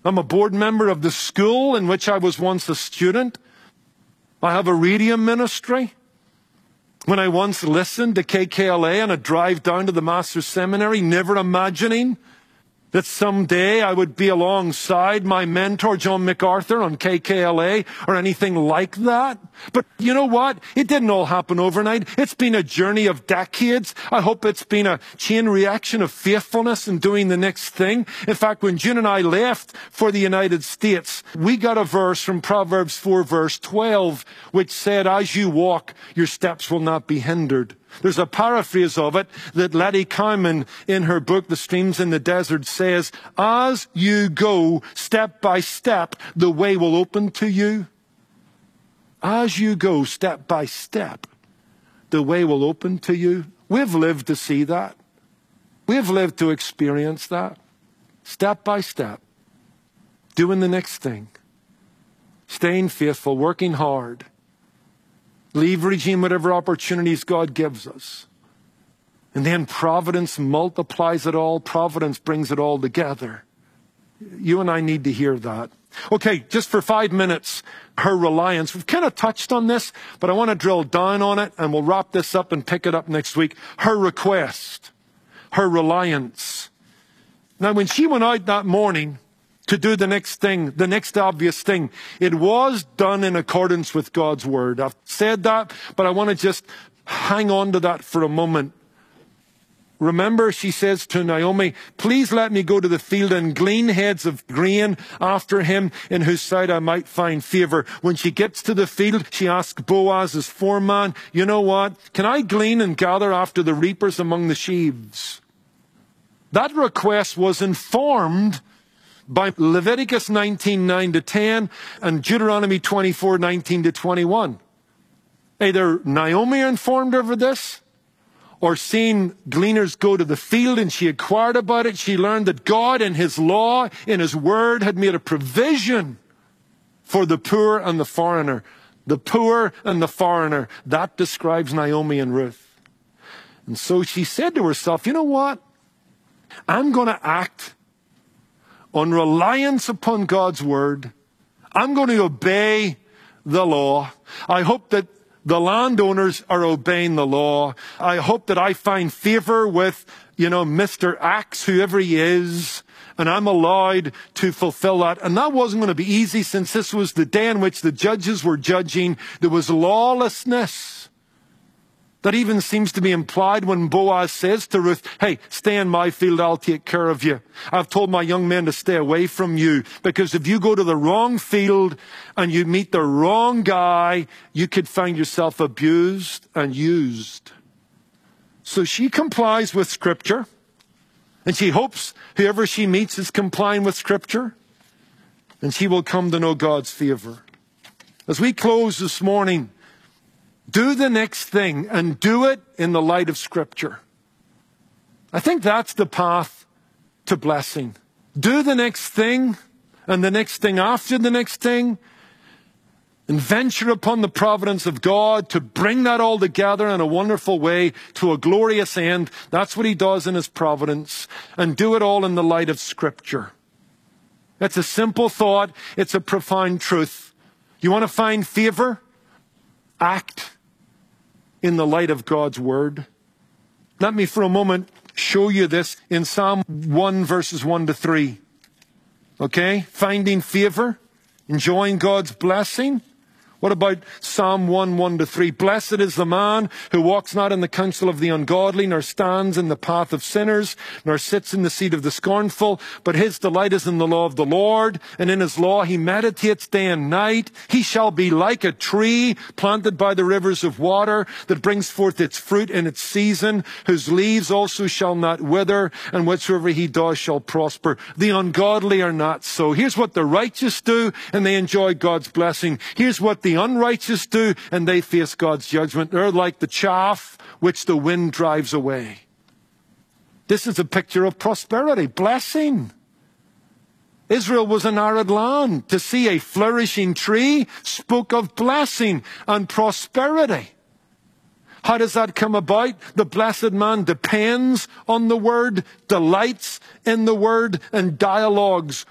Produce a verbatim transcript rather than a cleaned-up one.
I'm a board member of the school in which I was once a student. I have a radio ministry. When I once listened to K K L A on a drive down to the Master's Seminary, never imagining that someday I would be alongside my mentor, John MacArthur, on K K L A or anything like that. But you know what? It didn't all happen overnight. It's been a journey of decades. I hope it's been a chain reaction of faithfulness and doing the next thing. In fact, when June and I left for the United States, we got a verse from Proverbs four, verse twelve, which said, as you walk, your steps will not be hindered. There's a paraphrase of it that Letty Cowman, in her book, The Streams in the Desert, says, as you go step by step, the way will open to you. As you go step by step, the way will open to you. We've lived to see that. We've lived to experience that. Step by step, doing the next thing, staying faithful, working hard, leveraging whatever opportunities God gives us. And then providence multiplies it all. Providence brings it all together. You and I need to hear that. Okay, just for five minutes, her reliance. We've kind of touched on this, but I want to drill down on it, and we'll wrap this up and pick it up next week. Her request, her reliance. Now, when she went out that morning to do the next thing, the next obvious thing, it was done in accordance with God's word. I've said that, but I want to just hang on to that for a moment. Remember, she says to Naomi, please let me go to the field and glean heads of grain after him, in whose sight I might find favor. When she gets to the field, she asks Boaz, his foreman, you know what? Can I glean and gather after the reapers among the sheaves? That request was informed by Leviticus nineteen, nine to ten and Deuteronomy twenty-four, nineteen to twenty-one. Either Naomi informed her of this, or seeing gleaners go to the field and she inquired about it. She learned that God in his law, in his word, had made a provision for the poor and the foreigner. The poor and the foreigner. That describes Naomi and Ruth. And so she said to herself, you know what? I'm going to act on reliance upon God's word. I'm going to obey the law. I hope that the landowners are obeying the law. I hope that I find favor with, you know, Mister Axe, whoever he is, and I'm allowed to fulfill that. And that wasn't going to be easy, since this was the day in which the judges were judging. There was lawlessness. That even seems to be implied when Boaz says to Ruth, hey, stay in my field, I'll take care of you. I've told my young men to stay away from you, because if you go to the wrong field and you meet the wrong guy, you could find yourself abused and used. So she complies with Scripture, and she hopes whoever she meets is complying with Scripture, and she will come to know God's favor. As we close this morning, do the next thing, and do it in the light of Scripture. I think that's the path to blessing. Do the next thing, and the next thing after the next thing, and venture upon the providence of God to bring that all together in a wonderful way to a glorious end. That's what he does in his providence. And do it all in the light of Scripture. That's a simple thought. It's a profound truth. You want to find favor? Act in the light of God's word. Let me for a moment show you this in Psalm one, verses one to three. Okay? Finding favor, enjoying God's blessing. What about Psalm one, one to three? Blessed is the man who walks not in the counsel of the ungodly, nor stands in the path of sinners, nor sits in the seat of the scornful, but his delight is in the law of the Lord, and in his law he meditates day and night. He shall be like a tree planted by the rivers of water, that brings forth its fruit in its season, whose leaves also shall not wither, and whatsoever he does shall prosper. The ungodly are not so. Here's what the righteous do, and they enjoy God's blessing. Here's what the The unrighteous do, and they face God's judgment. They're like the chaff which the wind drives away. This is a picture of prosperity, blessing. Israel was an arid land. To see a flourishing tree spoke of blessing and prosperity. How does that come about? The blessed man depends on the word, delights in the word, and dialogues